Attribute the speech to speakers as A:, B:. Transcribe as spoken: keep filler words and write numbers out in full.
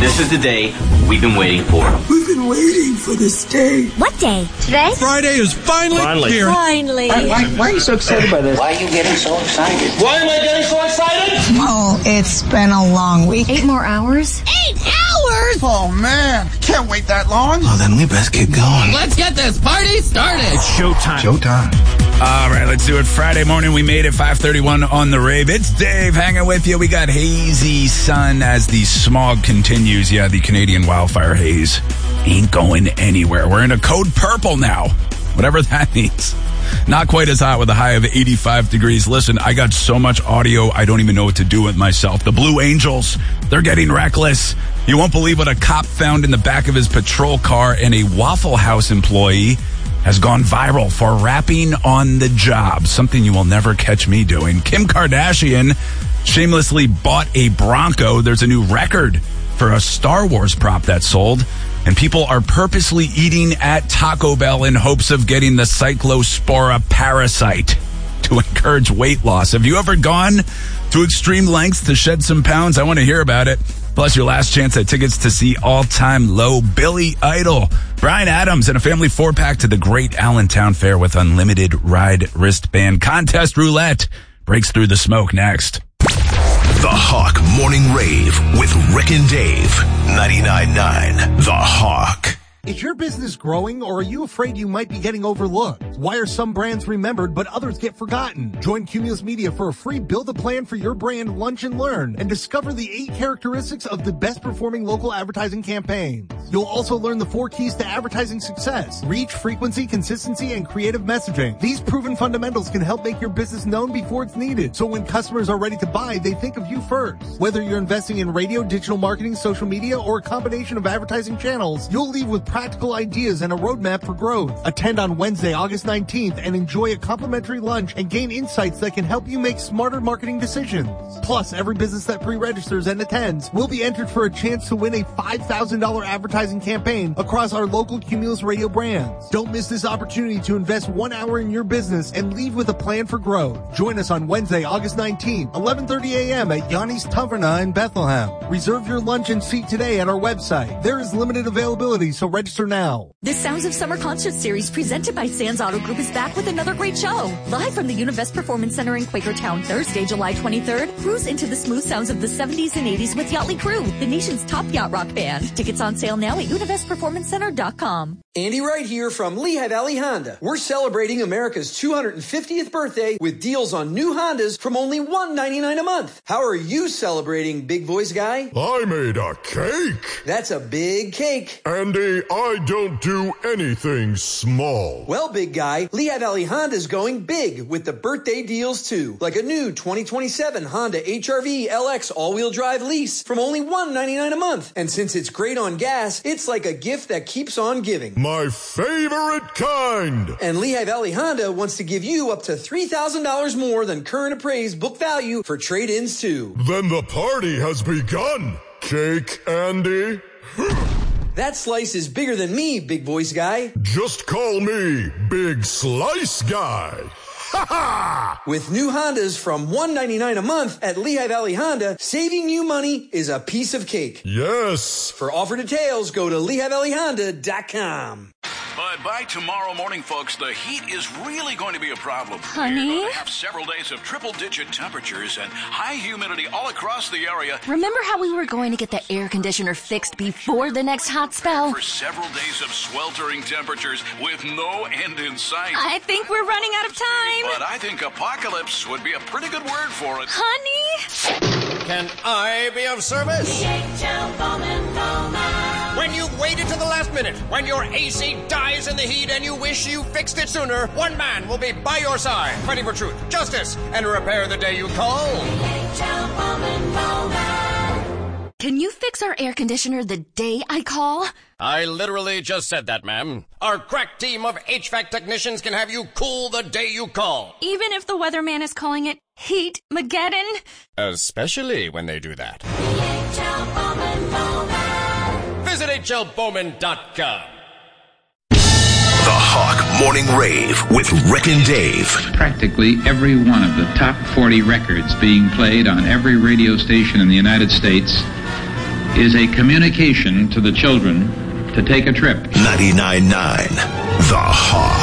A: This is the day we've been waiting for.
B: We've been waiting for this day.
C: What day? Today?
D: Friday is finally, finally. here.
C: Finally.
E: Why, why, why are you so excited by this? Why are you getting so excited?
A: Why am I getting so excited?
F: Oh, it's been a long week.
C: Eight more hours? Eight hours?
G: Oh, man. Can't wait that long.
B: Oh, then we best get going.
H: Let's get this party started.
D: It's showtime.
B: Showtime.
D: All right, let's do it. Friday morning, we made it five thirty-one on the rave. It's Dave hanging with you. We got hazy sun as the smog continues. Yeah, the Canadian wildfire haze ain't going anywhere. We're in a code purple now, whatever that means. Not quite as hot with a high of eighty-five degrees. Listen, I got so much audio, I don't even know what to do with myself. The Blue Angels, they're getting reckless. You won't believe what a cop found in the back of his patrol car, and a Waffle House employee has gone viral for rapping on the job, something you will never catch me doing. Kim Kardashian shamelessly bought a Bronco. There's a new record for a Star Wars prop that sold, and people are purposely eating at Taco Bell in hopes of getting the Cyclospora parasite to encourage weight loss. Have you ever gone to extreme lengths to shed some pounds? I want to hear about it. Plus, your last chance at tickets to see All-Time Low, Billy Idol, Bryan Adams, and a family four-pack to the Great Allentown Fair with unlimited ride wristband. Contest roulette breaks through the smoke next.
I: The Hawk Morning Rave with Rick and Dave. ninety-nine point nine The Hawk.
J: Is your business growing, or are you afraid you might be getting overlooked? Why are some brands remembered but others get forgotten? Join Cumulus Media for a free Build a Plan for Your Brand Lunch and Learn and discover the eight characteristics of the best performing local advertising campaigns. You'll also learn the four keys to advertising success: reach, frequency, consistency, and creative messaging. These proven fundamentals can help make your business known before it's needed, so when customers are ready to buy, they think of you first. Whether you're investing in radio, digital marketing, social media, or a combination of advertising channels, you'll leave with practical ideas and a roadmap for growth. Attend on Wednesday, August nineteenth, and enjoy a complimentary lunch and gain insights that can help you make smarter marketing decisions. Plus, every business that pre-registers and attends will be entered for a chance to win a five thousand dollars advertising campaign across our local Cumulus Radio brands. Don't miss this opportunity to invest one hour in your business and leave with a plan for growth. Join us on Wednesday, August nineteenth, eleven thirty a.m. at Yanni's Taverna in Bethlehem. Reserve your lunch and seat today at our website. There is limited availability, so register now.
K: The Sounds of Summer concert series presented by Sands Auto Group is back with another great show. Live from the Univest Performance Center in Quakertown, Thursday, July twenty-third, cruise into the smooth sounds of the seventies and eighties with Yachtly Crew, the nation's top yacht rock band. Tickets on sale now at univest performance center dot com.
L: Andy Wright here from Lehigh Valley Honda. We're celebrating America's two hundred fiftieth birthday with deals on new Hondas from only one hundred ninety-nine dollars a month. How are you celebrating, big voice guy?
M: I made a cake.
L: That's a big cake.
M: Andy, I don't do anything small.
L: Well, big guy, Lehigh Valley Honda's going big with the birthday deals too. Like a new twenty twenty-seven Honda H R V L X all-wheel drive lease from only one hundred ninety-nine dollars a month. And since it's great on gas, it's like a gift that keeps on giving.
M: My favorite kind.
L: And Lehigh Valley Honda wants to give you up to three thousand dollars more than current appraised book value for trade-ins too.
M: Then the party has begun. Cake, Andy.
L: That slice is bigger than me, big voice guy.
M: Just call me Big Slice Guy. Ha ha!
L: With new Hondas from one hundred ninety-nine dollars a month at Lehigh Valley Honda, saving you money is a piece of cake.
M: Yes.
L: For offer details, go to lehigh valley honda dot com.
N: But by tomorrow morning, folks, the heat is really going to be a problem.
C: Honey?
N: We're going to have several days of triple-digit temperatures and high humidity all across the area.
K: Remember how we were going to get the air conditioner fixed before the next hot spell?
N: For several days of sweltering temperatures with no end in sight.
K: I think we're running out of time.
N: But I think apocalypse would be a pretty good word for it.
K: Honey?
O: Can I be of service?
P: D H L Bowman Bowman.
O: When you've waited to the last minute, when your A C dies in the heat and you wish you fixed it sooner, one man will be by your side, fighting for truth, justice, and repair the day you call.
P: D H L Bowman Bowman.
K: Can you fix our air conditioner the day I call?
O: I literally just said that, ma'am. Our crack team of H V A C technicians can have you cool the day you call.
K: Even if the weatherman is calling it Heat-mageddon?
O: Especially when they do that.
P: D H L Bowman Bowman.
O: Visit H L Bowman dot com.
I: The Hawk Morning Rave with Rick and Dave.
Q: Practically every one of the top forty records being played on every radio station in the United States is a communication to the children to take a trip.
I: ninety-nine point nine The Hawk.